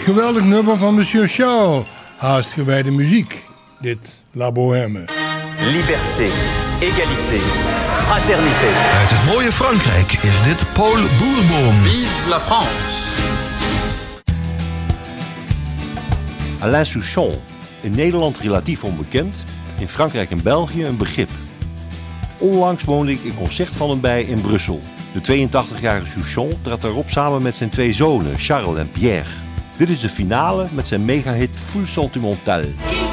geweldig nummer van Monsieur Charles. Haast gewijde muziek. Dit La Bohème. Liberté, égalité, fraternité. Uit het mooie Frankrijk is dit Paul Bourbon. Vive la France. Alain Souchon, in Nederland relatief onbekend, in Frankrijk en België een begrip. Onlangs woonde ik een concert van hem bij in Brussel. De 82-jarige Souchon trad daarop samen met zijn 2 zonen, Charles en Pierre. Dit is de finale met zijn megahit Full Sentimental.